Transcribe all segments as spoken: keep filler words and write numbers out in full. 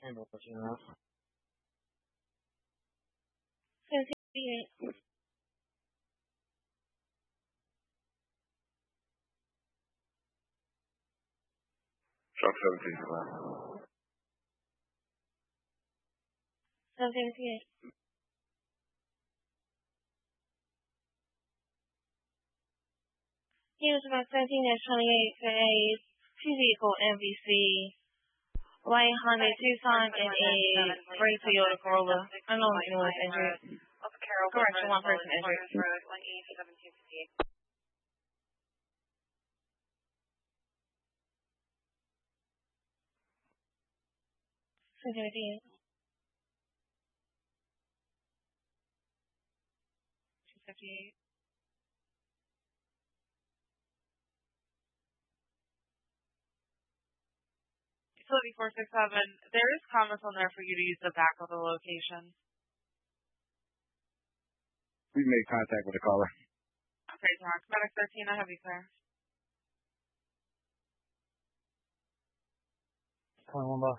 And what you know. seventy-eight. Truck seventeen to that. seventy-eight. He was about seventeen twenty-eight for a two-vehicle M V C, white Honda Tucson, and a gray Toyota Corolla. I don't know if anyone was injured. Correction, one person injured. seventy-eight. two fifty-eight. Utility four six seven, there is comments on there for you to use the back of the location. We made contact with the caller. Okay, John. Medic thirteen, I have you clear. twenty-one boss.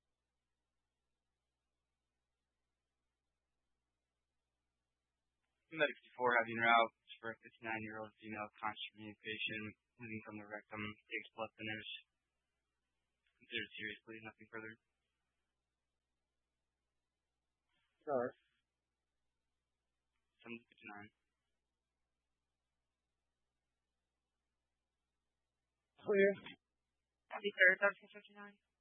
Medic fifty-four have you route for a fifty-nine-year-old female conscious communication bleeding from the rectum, takes blood thinners. Considered seriously, nothing further. Sorry. seven fifty-nine. Clear. Have you clear, thirteen fifty-nine?